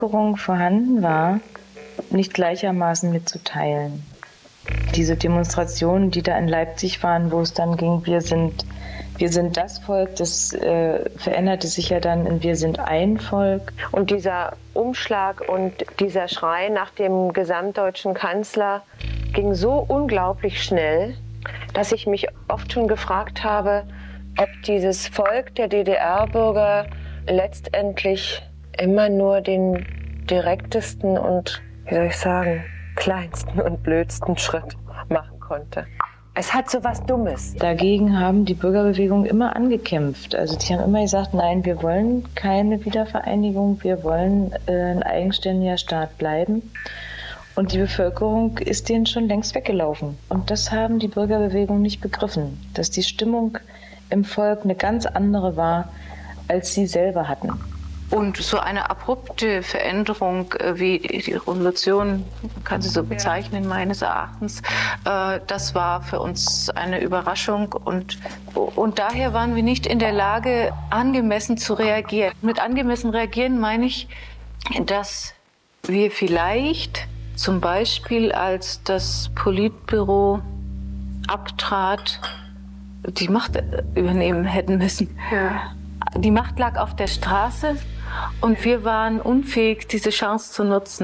vorhanden war, nicht gleichermaßen mitzuteilen. Diese Demonstrationen, die da in Leipzig waren, wo es dann ging, wir sind das Volk, das veränderte sich ja dann in wir sind ein Volk. Und dieser Umschlag und dieser Schrei nach dem gesamtdeutschen Kanzler ging so unglaublich schnell, dass ich mich oft schon gefragt habe, ob dieses Volk der DDR-Bürger letztendlich immer nur den direktesten und, wie soll ich sagen, kleinsten und blödsten Schritt machen konnte. Es hat so was Dummes. Dagegen haben die Bürgerbewegungen immer angekämpft. Also die haben immer gesagt, nein, wir wollen keine Wiedervereinigung, wir wollen ein eigenständiger Staat bleiben. Und die Bevölkerung ist denen schon längst weggelaufen. Und das haben die Bürgerbewegungen nicht begriffen, dass die Stimmung im Volk eine ganz andere war, als sie selber hatten. Und so eine abrupte Veränderung wie die Revolution, man kann sie so bezeichnen, meines Erachtens, das war für uns eine Überraschung. Und daher waren wir nicht in der Lage, angemessen zu reagieren. Mit angemessen reagieren meine ich, dass wir vielleicht zum Beispiel, als das Politbüro abtrat, die Macht übernehmen hätten müssen. Ja. Die Macht lag auf der Straße und wir waren unfähig, diese Chance zu nutzen.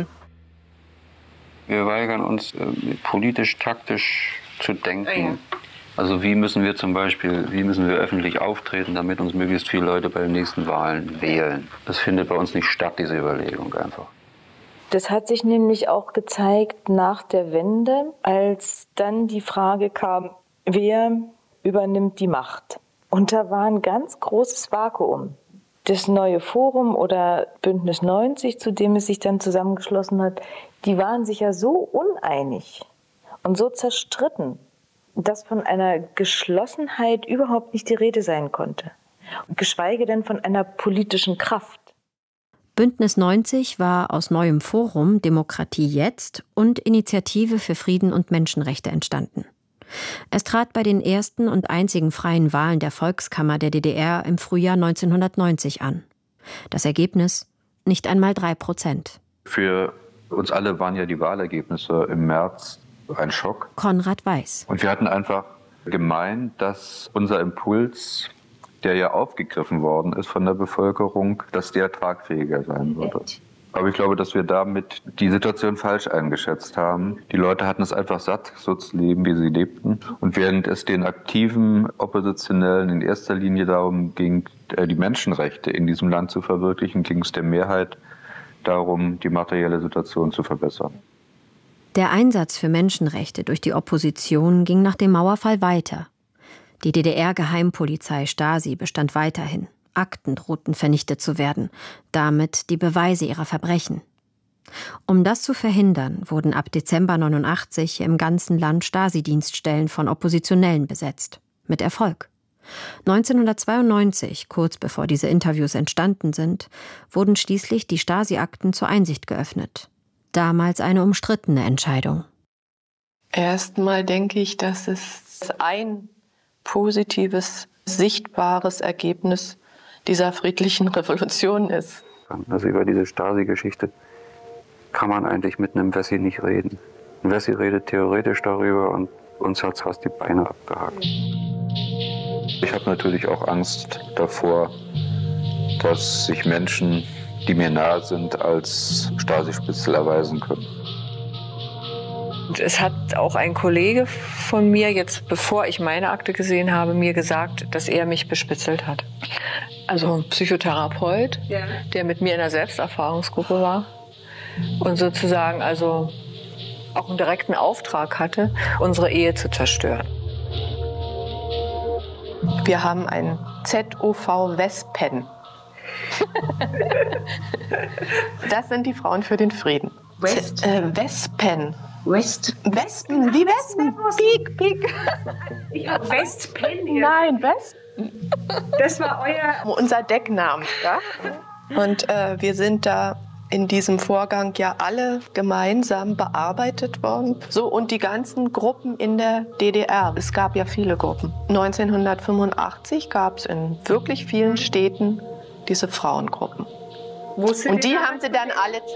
Wir weigern uns, politisch, taktisch zu denken. Also wie müssen wir öffentlich auftreten, damit uns möglichst viele Leute bei den nächsten Wahlen wählen. Das findet bei uns nicht statt, diese Überlegung einfach. Das hat sich nämlich auch gezeigt nach der Wende, als dann die Frage kam, wer übernimmt die Macht? Und da war ein ganz großes Vakuum. Das neue Forum oder Bündnis 90, zu dem es sich dann zusammengeschlossen hat, die waren sich ja so uneinig und so zerstritten, dass von einer Geschlossenheit überhaupt nicht die Rede sein konnte. Geschweige denn von einer politischen Kraft. Bündnis 90 war aus neuem Forum Demokratie jetzt und Initiative für Frieden und Menschenrechte entstanden. Es trat bei den ersten und einzigen freien Wahlen der Volkskammer der DDR im Frühjahr 1990 an. Das Ergebnis? Nicht einmal 3%. Für uns alle waren ja die Wahlergebnisse im März ein Schock. Konrad Weiß. Und wir hatten einfach gemeint, dass unser Impuls, der ja aufgegriffen worden ist von der Bevölkerung, dass der tragfähiger sein würde. Aber ich glaube, dass wir damit die Situation falsch eingeschätzt haben. Die Leute hatten es einfach satt, so zu leben, wie sie lebten. Und während es den aktiven Oppositionellen in erster Linie darum ging, die Menschenrechte in diesem Land zu verwirklichen, ging es der Mehrheit darum, die materielle Situation zu verbessern. Der Einsatz für Menschenrechte durch die Opposition ging nach dem Mauerfall weiter. Die DDR-Geheimpolizei Stasi bestand weiterhin. Akten drohten vernichtet zu werden, damit die Beweise ihrer Verbrechen. Um das zu verhindern, wurden ab Dezember 1989 im ganzen Land Stasi-Dienststellen von Oppositionellen besetzt. Mit Erfolg. 1992, kurz bevor diese Interviews entstanden sind, wurden schließlich die Stasi-Akten zur Einsicht geöffnet. Damals eine umstrittene Entscheidung. Erstmal denke ich, dass es ein positives, sichtbares Ergebnis dieser friedlichen Revolution ist. Also über diese Stasi-Geschichte kann man eigentlich mit einem Wessi nicht reden. Ein Wessi redet theoretisch darüber und uns hat es fast die Beine abgehakt. Ich habe natürlich auch Angst davor, dass sich Menschen, die mir nahe sind, als Stasi-Spitzel erweisen können. Und es hat auch ein Kollege von mir, jetzt bevor ich meine Akte gesehen habe, mir gesagt, dass er mich bespitzelt hat. Also ein Psychotherapeut, der mit mir in der Selbsterfahrungsgruppe war und sozusagen also auch einen direkten Auftrag hatte, unsere Ehe zu zerstören. Wir haben ein ZOV Wespen. Das sind die Frauen für den Frieden. Wespen. Wespen, wie Wespen? Piek, piek. Ich habe Westpen. Nein, Wespen. Das war unser Deckname. Ja? Und wir sind da in diesem Vorgang ja alle gemeinsam bearbeitet worden. So, und die ganzen Gruppen in der DDR. Es gab ja viele Gruppen. 1985 gab es in wirklich vielen Städten diese Frauengruppen. Und die haben sie dann alle